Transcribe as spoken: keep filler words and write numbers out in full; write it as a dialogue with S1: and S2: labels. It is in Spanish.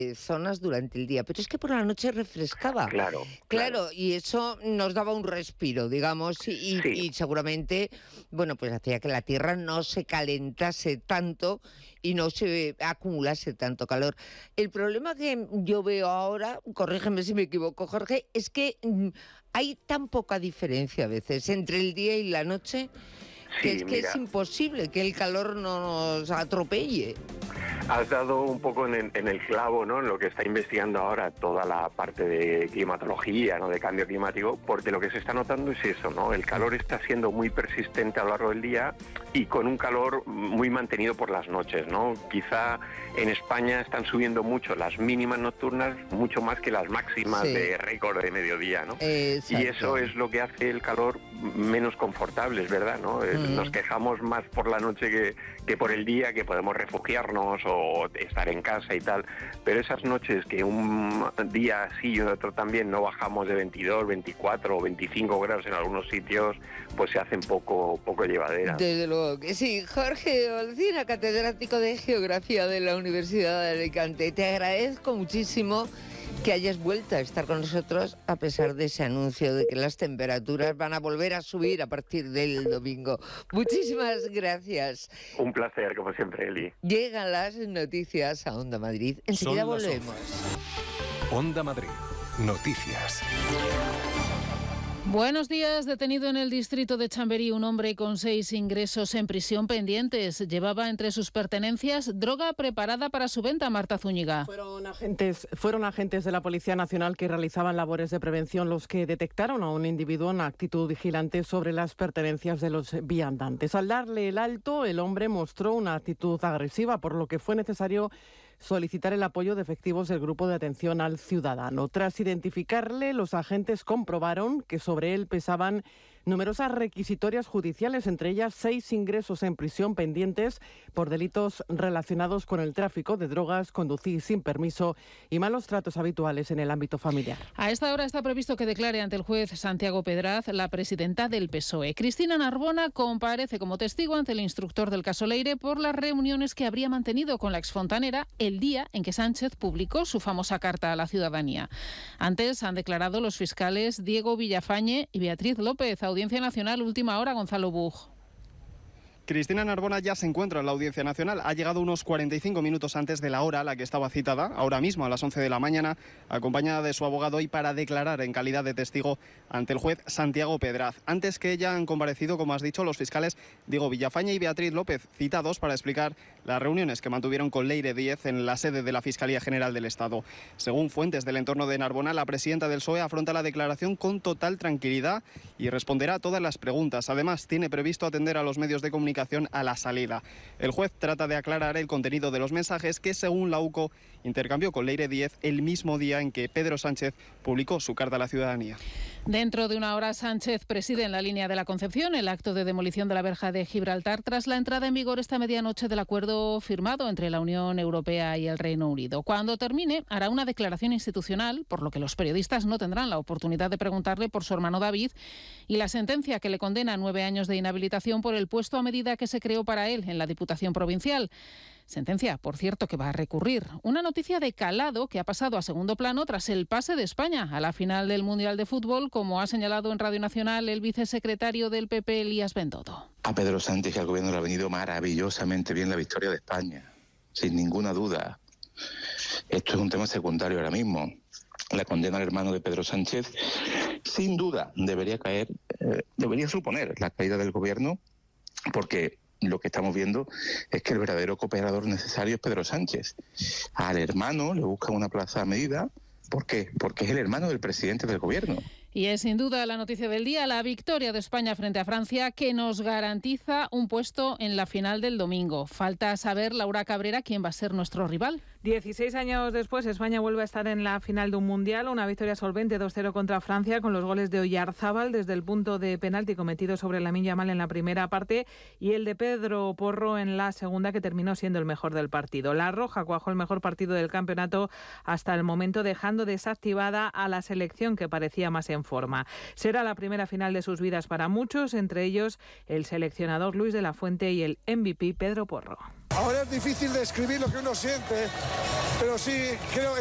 S1: zonas durante el día, pero es que por la noche refrescaba.
S2: Claro,
S1: claro,
S2: claro.
S1: y eso nos daba un respiro, digamos, y, y,
S2: Sí.
S1: y seguramente, bueno, pues hacía que la Tierra no se calentase tanto y no se acumulase tanto calor. El problema que yo veo ahora, corrígeme si me equivoco, Jorge, es que mm, hay tan poca diferencia a veces entre el día y la noche que
S2: Sí,
S1: es que
S2: mira.
S1: es imposible que el calor no nos atropelle.
S2: Has dado un poco en el, en el clavo, ¿no?, en lo que está investigando ahora toda la parte de climatología, ¿no?, de cambio climático, porque lo que se está notando es eso, ¿no? El calor está siendo muy persistente a lo largo del día y con un calor muy mantenido por las noches, ¿no? Quizá en España están subiendo mucho las mínimas nocturnas, mucho más que las máximas
S1: Sí.
S2: de récord de mediodía, ¿no?
S1: Exacto.
S2: Y eso es lo que hace el calor menos confortable, es verdad, ¿no? Eh,
S1: Mm.
S2: Nos quejamos más por la noche que, que por el día, que podemos refugiarnos o estar en casa y tal, pero esas noches que un día sí y otro también no bajamos de veintidós, veinticuatro o veinticinco grados en algunos sitios, pues se hacen poco, poco llevaderas.
S1: Desde luego que sí. Jorge Olcina, catedrático de Geografía de la Universidad de Alicante, te agradezco muchísimo que hayas vuelto a estar con nosotros a pesar de ese anuncio de que las temperaturas van a volver a subir a partir del domingo. Muchísimas gracias.
S2: Un placer, como siempre, Eli.
S1: Llegan las noticias a Onda Madrid. Enseguida
S3: Son las
S1: volvemos.
S3: Onda Madrid. Noticias.
S4: Buenos días. Detenido en el distrito de Chamberí un hombre con seis ingresos en prisión pendientes. Llevaba entre sus pertenencias droga preparada para su venta. Marta Zúñiga.
S5: Fueron agentes, fueron agentes de la Policía Nacional que realizaban labores de prevención los que detectaron a un individuo en actitud vigilante sobre las pertenencias de los viandantes. Al darle el alto, el hombre mostró una actitud agresiva, por lo que fue necesario solicitar el apoyo de efectivos del Grupo de Atención al Ciudadano. Tras identificarle, los agentes comprobaron que sobre él pesaban numerosas requisitorias judiciales, entre ellas seis ingresos en prisión pendientes por delitos relacionados con el tráfico de drogas, conducir sin permiso y malos tratos habituales en el ámbito familiar.
S4: A esta hora está previsto que declare ante el juez Santiago Pedraz la presidenta del P S O E. Cristina Narbona comparece como testigo ante el instructor del caso Leire por las reuniones que habría mantenido con la exfontanera el día en que Sánchez publicó su famosa carta a la ciudadanía. Antes han declarado los fiscales Diego Villafañe y Beatriz López. Audiencia Nacional, última hora, Gonzalo Bug.
S6: Cristina Narbona ya se encuentra en la Audiencia Nacional. Ha llegado unos cuarenta y cinco minutos antes de la hora a la que estaba citada, ahora mismo a las once de la mañana, acompañada de su abogado y para declarar en calidad de testigo ante el juez Santiago Pedraz. Antes que ella han comparecido, como has dicho, los fiscales Diego Villafañe y Beatriz López, citados para explicar las reuniones que mantuvieron con Leire Díez en la sede de la Fiscalía General del Estado. Según fuentes del entorno de Narbona, la presidenta del P S O E afronta la declaración con total tranquilidad y responderá a todas las preguntas. Además, tiene previsto atender a los medios de comunicación a la salida. El juez trata de aclarar el contenido de los mensajes que, según la U C O, intercambió con Leire Díez el mismo día en que Pedro Sánchez publicó su carta a la ciudadanía.
S4: Dentro de una hora, Sánchez preside en la línea de la Concepción el acto de demolición de la verja de Gibraltar tras la entrada en vigor esta medianoche del acuerdo firmado entre la Unión Europea y el Reino Unido. Cuando termine, hará una declaración institucional, por lo que los periodistas no tendrán la oportunidad de preguntarle por su hermano David y la sentencia que le condena a nueve años de inhabilitación por el puesto a medida que se creó para él en la Diputación Provincial. Sentencia, por cierto, que va a recurrir. Una noticia de calado que ha pasado a segundo plano tras el pase de España a la final del Mundial de Fútbol, como ha señalado en Radio Nacional el vicesecretario del P P, Elías Bendodo.
S7: A Pedro Sánchez y al Gobierno le ha venido maravillosamente bien la victoria de España, sin ninguna duda. Esto es un tema secundario ahora mismo. La condena al hermano de Pedro Sánchez, sin duda, debería caer, eh, debería suponer la caída del Gobierno, porque lo que estamos viendo es que el verdadero cooperador necesario es Pedro Sánchez. Al hermano le buscan una plaza a medida. ¿Por qué? Porque es el hermano del presidente del Gobierno.
S4: Y es sin duda la noticia del día, la victoria de España frente a Francia, que nos garantiza un puesto en la final del domingo. Falta saber, Laura Cabrera, quién va a ser nuestro rival.
S8: dieciséis años después, España vuelve a estar en la final de un mundial. Una victoria solvente dos cero contra Francia, con los goles de Oyarzábal desde el punto de penalti cometido sobre Lamine Yamal en la primera parte y el de Pedro Porro en la segunda, que terminó siendo el mejor del partido. La Roja cuajó el mejor partido del campeonato hasta el momento, dejando desactivada a la selección, que parecía más en forma. Será la primera final de sus vidas para muchos, entre ellos el seleccionador Luis de la Fuente y el M V P Pedro Porro.
S9: Ahora es difícil describir lo que uno siente, pero sí creo